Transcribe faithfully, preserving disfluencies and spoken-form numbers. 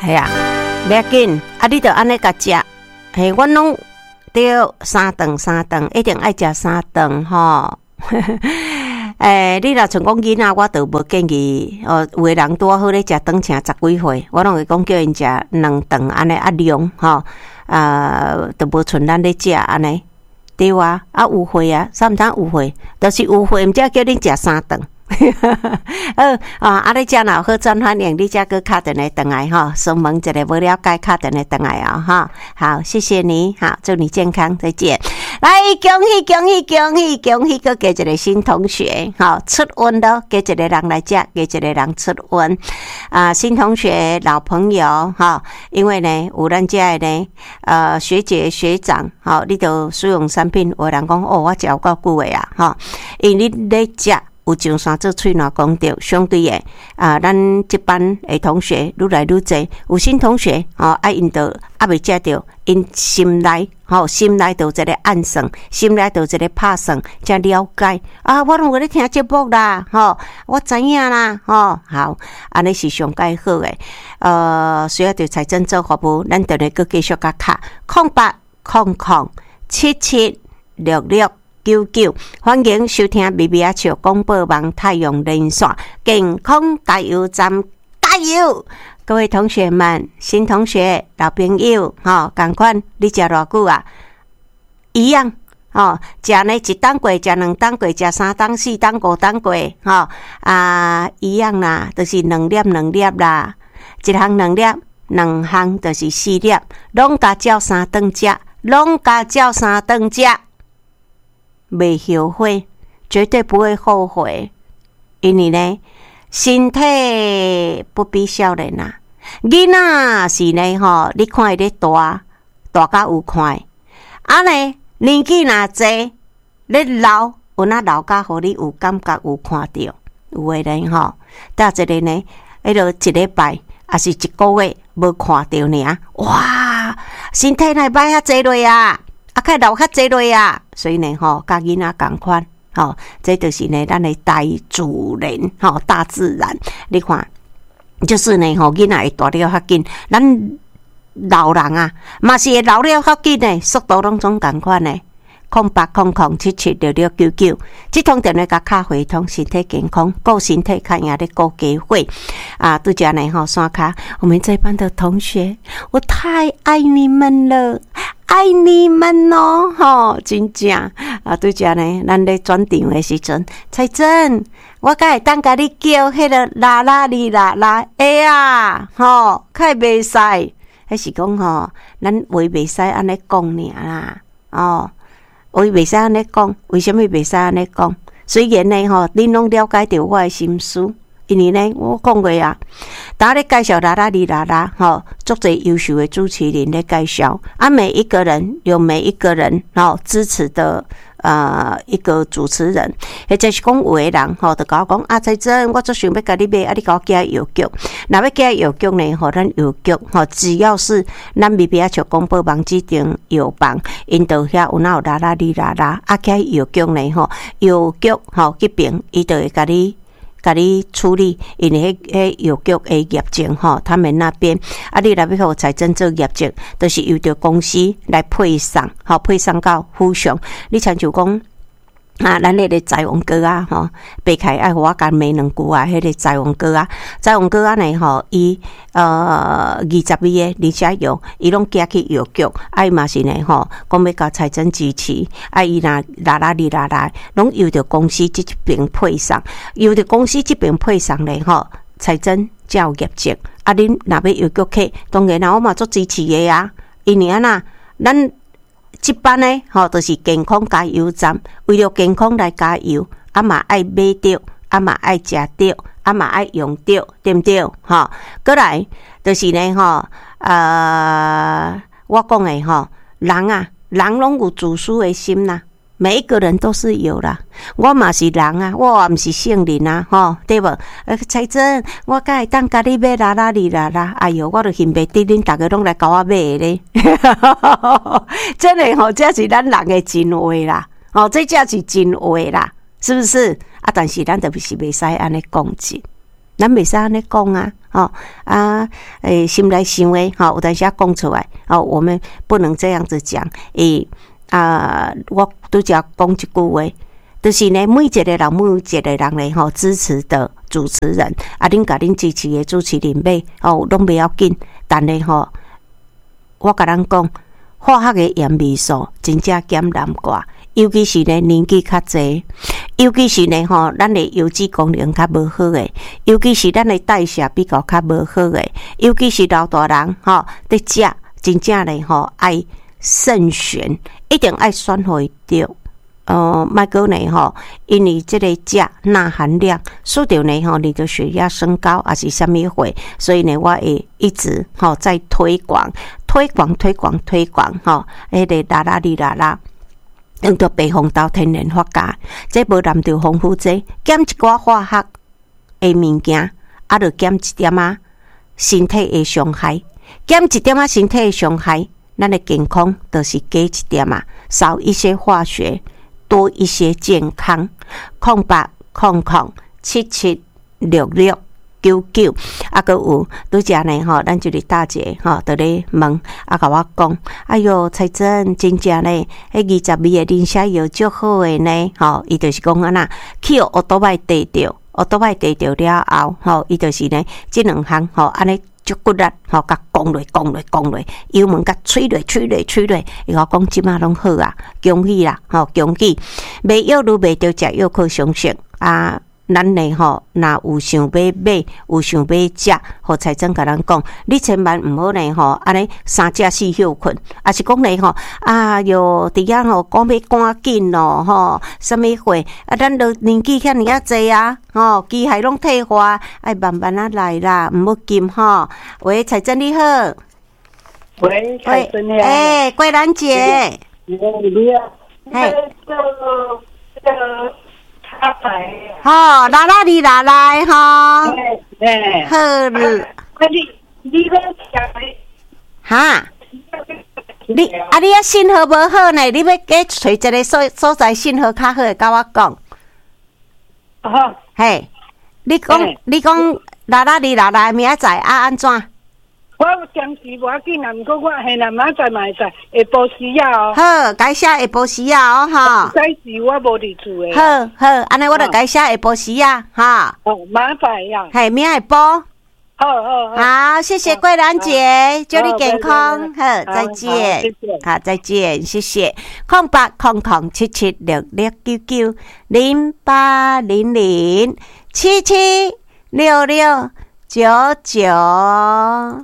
系啊，不要紧，啊，你着安尼甲食，嘿，阮拢着三顿三顿，一定爱食三顿吼。诶、欸，你若像讲囡仔，我都无建议。哦，有诶人拄好咧食顿请十几岁，我拢会讲叫因食两顿安尼啊量吼，啊，都无像咱咧食安尼，对啊，啊有岁啊，啥毋通有岁，就是有岁，毋则叫恁食三顿。呃啊，啊！你遮若好转反应，你遮个敲电话回来哈，询问一个无了解敲电话回来啊哈。好，谢谢你，好，祝你健康，再见。来，恭喜恭喜恭喜恭喜，个加一个新同学，好出温咯，加一个人来遮，加一个人出温啊，新同学、老朋友哈，因为呢，有咱遮的呢，呃，学姐学长，好，你都使用产品，有人讲哦，我食有够久诶啊，哈，因为你咧食。有上山做喙暖讲着，相对诶啊，咱这班诶同学愈来愈侪，有新同学哦，啊因着还未食着，因心内吼、哦、心内着有一个暗算，心内着有一个拍算，才了解啊，我拢有咧听节目啦，吼、哦，我知影啦，吼、哦，好，安尼是上介好诶，呃，需要着财政做服务，咱等下佫继续甲卡空八空空七七六六。九九，欢迎收听 B B 阿笑广播网太阳连线健康加油站，加油！各位同学们、新同学、老朋友，哈，赶快你食偌久啊？一样，哦，食呢一档过，食两档过，食三档、四档、五档过，哈啊，一样啦，就是两粒两粒啦，一项两粒，两项就是四粒，拢加照三顿食，拢加照三顿食。袂后悔，绝对不会后悔，因为呢，身体不比少年啊。囡仔是呢吼，你看伊咧大，大甲有看，啊呢年纪若济，咧老，有哪老甲互你有感觉有看到，有诶人吼，搭一个呢，迄落一礼拜，也是一个月无看到尔，哇，身体若歹遐济落啊！啊，较老较济落啊，所以呢，吼，甲囡仔共款，吼，这就是呢，咱的大自然，吼，大自然，你看，就是呢，吼，囡仔会大了较紧，咱老人啊，嘛是会老了较紧呢，速度拢总共款呢。空八空空七七六六九九，这通电话甲卡回通，身体健康，顾身体看也咧顾家伙啊！拄则呢吼，山卡，我们这班的同学，我太爱你们了。爱你们哦，吼，真正啊！拄则呢，咱咧转场的时阵，彩珍，我敢会当甲你叫迄个啦啦哩啦啦，会啊，吼，较袂使，迄是讲吼，咱话袂使安尼讲尔啦，哦，话袂使安尼讲，为什么袂使安尼讲？虽然呢，吼，恁拢了解到我的心思。因为呢，我讲过啊，大家咧介绍啦啦哩啦啦，吼，足侪优秀的主持人咧介绍，啊，每一个人有每一个人吼支持的呃一个主持人，或者是讲有的人吼，就甲我讲啊，彩珍，我足想要甲你买，啊，你甲我寄邮局，若要寄邮局呢，吼，咱邮局吼，只要是咱 B B 阿笑广播网指定邮房，因到遐有哪有啦啦哩啦啦，啊，寄邮局呢，吼，邮局吼这边伊就会甲你。甲你处理，因为迄迄邮局诶业绩吼，他们那边啊，你若要互财政做业绩，都、就是由着公司来配送，吼配送到府上。你像就讲啊，咱迄个财王哥啊，吼，白开爱互我甲骂两句啊，迄、那个财王哥啊，财王哥啊呢吼，伊呃二十米诶，而且用伊拢寄去邮局，啊伊嘛是呢吼，讲要甲财政支持，啊伊若啦啦哩啦啦，拢由着公司即一边配送，由着公司即边配送咧吼，财政才有业绩。啊，恁若要邮局客，当然啦，我嘛足支持诶啊，因为安那咱。这班呢，吼，就是健康加油站，为了健康来加油，啊嘛爱买着，啊嘛爱食着，啊嘛爱用着，对不对？吼，过来就是呢，吼，呃，我讲的吼，人啊，人拢有自私的心呐、啊。每一个人都是有啦，我嘛是人啊，我也毋是圣人啊，吼，对无？呃，彩珍，我敢会当甲你买啦啦哩啦啦，哎哟，我都嫌袂得恁逐个拢来甲我买咧，真诶吼，这是咱人诶真话啦，哦，这才是真话啦，是不是？啊，但是咱就是袂使安尼讲起。 咱袂使安尼讲啊，哦啊，诶，心内想诶，吼、哦，有当时啊讲出来，哦，我们不能这样子讲。诶啊，我拄则讲一句话，就是呢，每一个人，每一个人咧，吼、哦，支持的主持人，啊，恁甲恁支持的主持人买，哦，拢袂要紧，但咧吼，我甲咱讲，化学的盐味素真正减难挂。尤其是呢年纪较济，尤其是呢吼，咱的油脂功能较无好诶，尤其是咱的代谢比较较无好诶，尤其是老大人吼，伫食真正咧吼爱慎选，一定爱选互伊着。呃，麦哥呢吼，因为这个钾钠含量，使到呢吼，你的血压升高，还是什么会，所以呢，我会一直吼在推广、推广、推广、推广吼，迄个啦啦哩啦啦。用到白红豆天然发芽，这无含着防腐剂，减一寡化学的物件，啊，着减一点啊身体的伤害，减一点啊身体的伤害，咱的健康就是加一点啊，少一些化学，多一些健康。空八空空七七六六。九九啊，个有拄则呢吼，咱就是大姐吼，伫咧问啊，甲我讲，哎哟，彩珍真正呢，迄二十味的磷虾油足好诶呢，吼，伊就是讲安那，去奥多摆地着，奥多摆地着了后，吼，伊就是呢，即两项吼，安尼足骨力，吼，甲讲落讲落讲落，油门甲吹落吹落吹落，伊甲讲即马拢好啊，恭喜啦，吼，恭喜，卖药愈卖着食药可相信啊。咱呢吼，若有想要买，有想要食，互财政甲咱讲，你千万毋好呢吼，安尼三食四休困，啊是讲呢吼，啊哟，伫遐吼讲要赶紧咯吼，什么货啊？咱都年纪遐尔啊济啊，吼，机械拢退化，爱慢慢啊来啦，毋好急吼。喂，财政你好， 喂，财政你好， 哎、欸，桂兰姐， 你好，你好， 嘿， 这个这个。 吼，来来你来来吼， 哎， 好了， 啊你你要食哈，你啊你啊信号无好呢，你要加找一个所所在信号较好诶，甲我讲。 啊， 嘿，你讲你讲来来你来来明仔载啊安怎？ 我暂时无要紧啦，毋过我下南明仔载嘛会使，下晡时啊哦。 好，该写下晡时啊哦吼。 早时我无伫厝诶。 好好，安尼我著该写下晡时啊哈。 哦，麻烦呀。 嘿，明仔晡。 好好好。 好，谢谢桂兰姐，祝你健康。好，再见。好，再见，谢谢。空八空空七七六六九九零八零零七七六六九九。